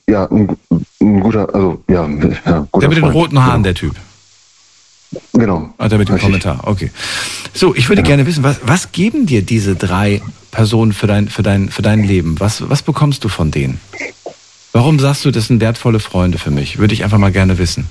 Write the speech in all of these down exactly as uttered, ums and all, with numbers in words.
ja, ein, ein guter, also ja, ja guter Der mit den Freund. roten Haaren, Genau. der Typ. Genau. Ah, der mit dem Richtig. Kommentar, okay. So, ich würde Genau. gerne wissen, was, was geben dir diese drei Personen für dein, für dein, für dein Leben? Was, was bekommst du von denen? Warum sagst du, das sind wertvolle Freunde für mich? Würde ich einfach mal gerne wissen.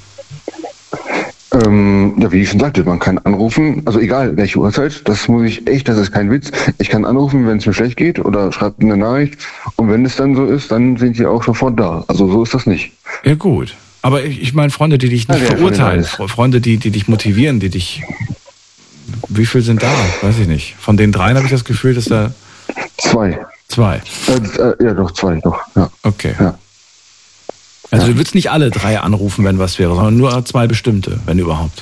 Ähm, ja, wie ich schon sagte, man kann anrufen, also egal welche Uhrzeit, das muss ich echt, das ist kein Witz. Ich kann anrufen, wenn es mir schlecht geht oder schreibt eine Nachricht und wenn es dann so ist, dann sind sie auch sofort da. Also so ist das nicht. Ja, gut. Aber ich, ich meine Freunde, die dich nicht Ja, wer von verurteilen, denen weiß. Freunde, die, die dich motivieren, die dich... Wie viel sind da? Weiß ich nicht. Von den dreien habe ich das Gefühl, dass da Zwei. zwei. Äh, äh, ja, doch, zwei, doch, ja. Okay. Ja. Also du würdest nicht alle drei anrufen, wenn was wäre, sondern nur zwei bestimmte, wenn überhaupt.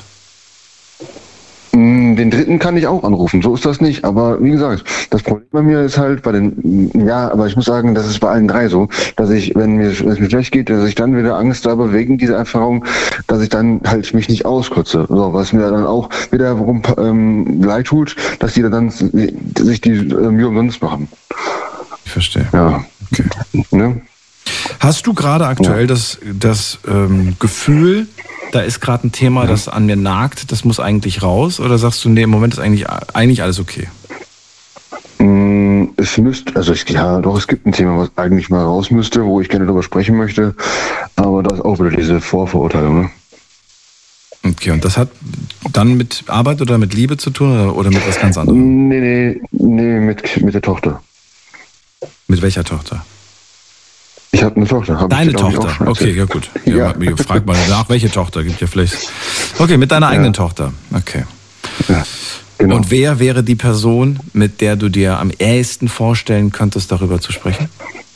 Mm, Den dritten kann ich auch anrufen, so ist das nicht. Aber wie gesagt, das Problem bei mir ist halt bei den, ja, aber ich muss sagen, das ist bei allen drei so, dass ich, wenn mir, wenn es mir schlecht geht, dass ich dann wieder Angst habe, wegen dieser Erfahrung, dass ich dann halt mich nicht auskotze. So, was mir dann auch wiederum ähm, leid tut, dass die dann sich die äh, Mühe umsonst machen. Ich verstehe. Ja. Okay. Ne? Hast du gerade aktuell Ja. das, das ähm, Gefühl, da ist gerade ein Thema, Ja. das an mir nagt, das muss eigentlich raus? Oder sagst du, nee, im Moment ist eigentlich, eigentlich alles okay? Mm, Es müsste, also ich, ja, doch, es gibt ein Thema, was eigentlich mal raus müsste, wo ich gerne darüber sprechen möchte, aber da ist auch wieder diese Vorverurteilung, ne? Okay, und das hat dann mit Arbeit oder mit Liebe zu tun oder, oder mit was ganz anderem? Nee, nee, nee, mit, mit der Tochter. Mit welcher Tochter? Ich habe eine Tochter. Hab Deine ich, glaub ich, auch Tochter? schon Okay, erzählt. ja gut. Ja, Ja. ja. Frag mal nach, welche Tochter? Gibt ja vielleicht... Okay, mit deiner eigenen Ja. Tochter. Okay. Ja, genau. Und wer wäre die Person, mit der du dir am ehesten vorstellen könntest, darüber zu sprechen?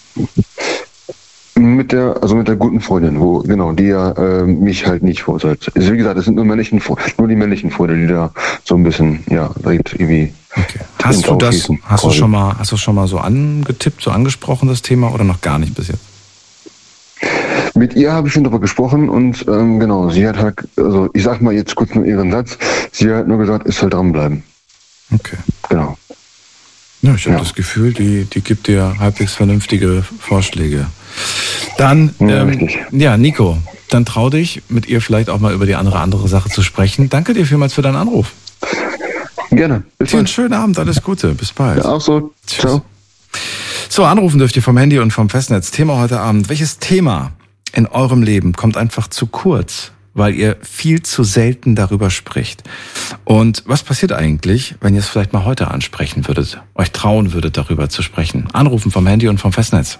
Mit der, also mit der guten Freundin, wo, genau, die ja äh, mich halt nicht verurteilt. Also wie gesagt, es sind nur männlichen, nur die männlichen Freunde, die da so ein bisschen, ja, direkt irgendwie. Okay. Hast du das, hast du schon mal, hast du schon mal so angetippt, so angesprochen, das Thema, oder noch gar nicht bis jetzt? Mit ihr habe ich schon darüber gesprochen und ähm, genau, sie hat halt, also ich sag mal jetzt kurz nur ihren Satz, sie hat nur gesagt, ich soll dranbleiben. Okay. Genau. Ja, ich habe Ja. das Gefühl, die, die gibt dir halbwegs vernünftige Vorschläge. Dann, Ja, ähm, richtig. ja, Nico, dann trau dich, mit ihr vielleicht auch mal über die andere, andere Sache zu sprechen. Danke dir vielmals für deinen Anruf. Gerne. Bis Dir einen bald. schönen Abend, alles Gute, bis bald. Ja, auch so. Tschüss. Ciao. So, anrufen dürft ihr vom Handy und vom Festnetz. Thema heute Abend. Welches Thema in eurem Leben kommt einfach zu kurz, weil ihr viel zu selten darüber spricht? Und was passiert eigentlich, wenn ihr es vielleicht mal heute ansprechen würdet, euch trauen würdet, darüber zu sprechen? Anrufen vom Handy und vom Festnetz.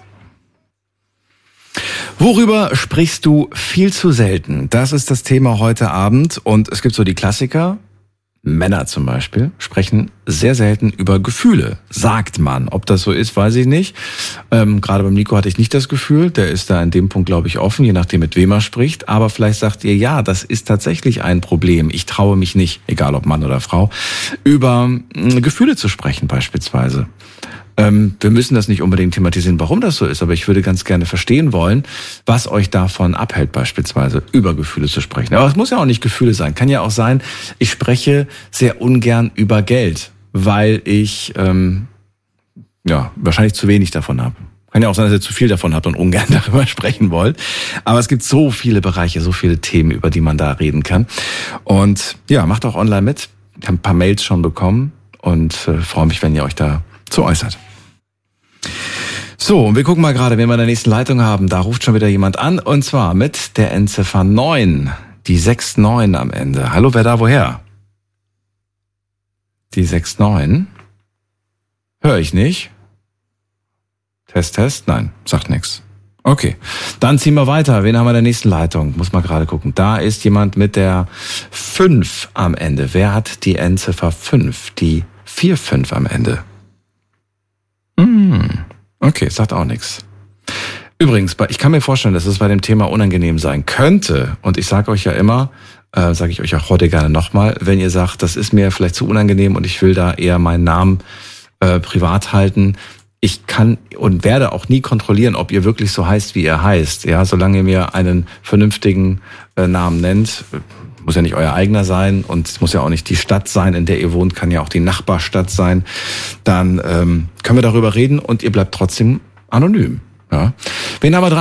Worüber sprichst du viel zu selten? Das ist das Thema heute Abend. Und es gibt so die Klassiker. Männer zum Beispiel sprechen sehr selten über Gefühle, sagt man. Ob das so ist, weiß ich nicht. Ähm, gerade beim Nico hatte ich nicht das Gefühl. Der ist da in dem Punkt, glaube ich, offen, je nachdem, mit wem er spricht. Aber vielleicht sagt ihr, ja, das ist tatsächlich ein Problem. Ich traue mich nicht, egal ob Mann oder Frau, über äh, Gefühle zu sprechen beispielsweise. Ähm, wir müssen das nicht unbedingt thematisieren, warum das so ist, aber ich würde ganz gerne verstehen wollen, was euch davon abhält, beispielsweise über Gefühle zu sprechen. Aber es muss ja auch nicht Gefühle sein. Kann ja auch sein, ich spreche sehr ungern über Geld, weil ich ähm, ja wahrscheinlich zu wenig davon habe. Kann ja auch sein, dass ihr zu viel davon habt und ungern darüber sprechen wollt. Aber es gibt so viele Bereiche, so viele Themen, über die man da reden kann. Und ja, macht auch online mit. Ich habe ein paar Mails schon bekommen und äh, freue mich, wenn ihr euch da zu äußert. So, und wir gucken mal gerade, wen wir in der nächsten Leitung haben. Da ruft schon wieder jemand an, und zwar mit der Endziffer neun. Die sechs neun am Ende. Hallo, wer da woher? Die sechs neun? Hör ich nicht. Test, Test? Nein, sagt nix. Okay, dann ziehen wir weiter. Wen haben wir in der nächsten Leitung? Muss mal gerade gucken. Da ist jemand mit der fünf am Ende. Wer hat die Endziffer fünf? Die vier fünf am Ende. Hm, okay, sagt auch nichts. Übrigens, ich kann mir vorstellen, dass es bei dem Thema unangenehm sein könnte. Und ich sage euch ja immer, äh, sage ich euch auch heute gerne nochmal, wenn ihr sagt, das ist mir vielleicht zu unangenehm und ich will da eher meinen Namen äh, privat halten. Ich kann und werde auch nie kontrollieren, ob ihr wirklich so heißt, wie ihr heißt. Ja, solange ihr mir einen vernünftigen äh, Namen nennt, muss ja nicht euer eigener sein und es muss ja auch nicht die Stadt sein, in der ihr wohnt, kann ja auch die Nachbarstadt sein. Dann ähm, können wir darüber reden und ihr bleibt trotzdem anonym. Ja. Wen haben wir dran?